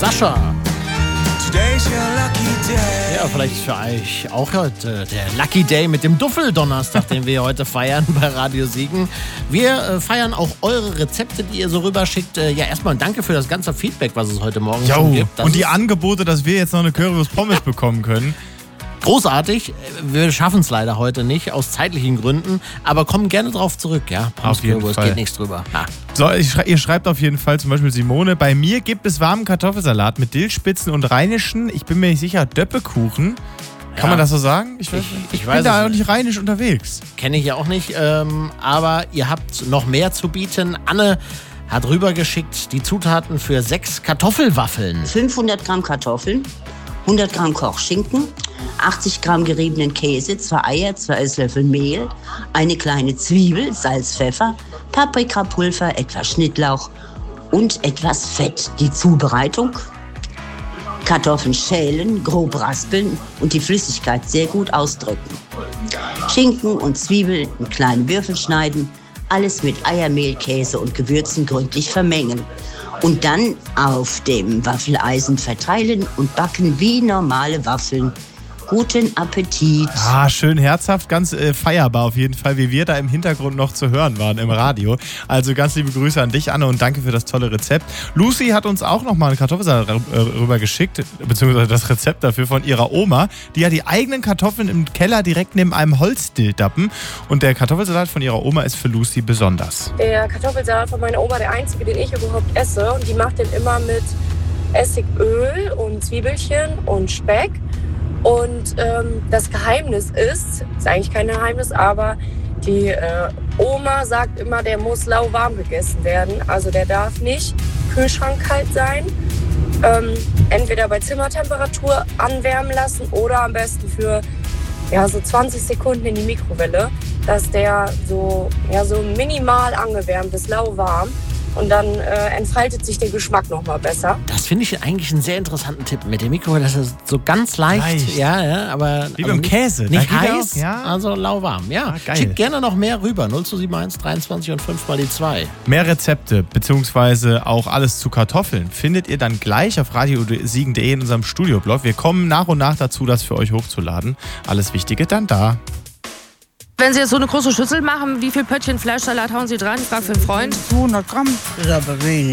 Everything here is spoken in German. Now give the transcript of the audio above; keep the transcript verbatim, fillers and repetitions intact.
Sascha. Ja, vielleicht für euch auch heute der Lucky Day mit dem Duffeldonnerstag, den wir heute feiern bei Radio Siegen. Wir äh, feiern auch eure Rezepte, die ihr so rüberschickt. Äh, ja, erstmal danke für das ganze Feedback, was es heute Morgen jo, schon gibt. Das und die Angebote, dass wir jetzt noch eine Currywurst Pommes bekommen können. Großartig. Wir schaffen es leider heute nicht, aus zeitlichen Gründen. Aber kommen gerne drauf zurück, ja. Auf jeden es Fall. geht nichts drüber. Ha. So, ich schrei- ihr schreibt auf jeden Fall zum Beispiel Simone, bei mir gibt es warmen Kartoffelsalat mit Dillspitzen und rheinischen, ich bin mir nicht sicher, Döppekuchen. Kann Ja. man das so sagen? Ich, weiß, Ich- ich, ich bin weiß da es auch nicht rheinisch unterwegs. Kenne ich ja auch nicht. Ähm, aber ihr habt noch mehr zu bieten. Anne hat rübergeschickt die Zutaten für sechs Kartoffelwaffeln. fünfhundert Gramm Kartoffeln, hundert Gramm Kochschinken, achtzig Gramm geriebenen Käse, zwei Eier, zwei Esslöffel Mehl, eine kleine Zwiebel, Salz, Pfeffer, Paprikapulver, etwas Schnittlauch und etwas Fett. Die Zubereitung: Kartoffeln schälen, grob raspeln und die Flüssigkeit sehr gut ausdrücken. Schinken und Zwiebeln in kleine Würfel schneiden, alles mit Eiermehl, Käse und Gewürzen gründlich vermengen. Und dann auf dem Waffeleisen verteilen und backen wie normale Waffeln. Guten Appetit! Ah, schön herzhaft, ganz äh, feierbar auf jeden Fall, wie wir da im Hintergrund noch zu hören waren im Radio. Also ganz liebe Grüße an dich, Anne, und danke für das tolle Rezept. Lucy hat uns auch nochmal einen Kartoffelsalat äh, rübergeschickt, beziehungsweise das Rezept dafür von ihrer Oma. Die hat die eigenen Kartoffeln im Keller direkt neben einem Holzdill dappen. Und der Kartoffelsalat von ihrer Oma ist für Lucy besonders. Der Kartoffelsalat von meiner Oma, der einzige, den ich überhaupt esse. Und die macht den immer mit Essigöl und Zwiebelchen und Speck. Und ähm, das Geheimnis ist, ist eigentlich kein Geheimnis, aber die äh, Oma sagt immer, der muss lauwarm gegessen werden. Also der darf nicht kühlschrankkalt sein. Ähm, entweder bei Zimmertemperatur anwärmen lassen oder am besten für ja, so zwanzig Sekunden in die Mikrowelle, dass der so, ja, so minimal angewärmt ist, lauwarm. Und dann äh, entfaltet sich der Geschmack noch mal besser. Das finde ich eigentlich einen sehr interessanten Tipp mit der Mikrowelle. Das ist so ganz leicht, Leicht. ja, ja, aber Wie aber beim nicht, Käse. Nicht Da geht er heiß, auch, ja. also lauwarm. Ja, Ah, geil. schickt gerne noch mehr rüber. null zwei sieben eins dreiundzwanzig und fünf mal die zwei. Mehr Rezepte, beziehungsweise auch alles zu Kartoffeln, findet ihr dann gleich auf radio siegen punkt de in unserem Studioblog. Wir kommen nach und nach dazu, das für euch hochzuladen. Alles Wichtige dann da. Wenn Sie jetzt so eine große Schüssel machen, wie viel Pöttchen Fleischsalat hauen Sie dran? Ich frage für einen Freund. zweihundert Gramm. Das ist aber wenig.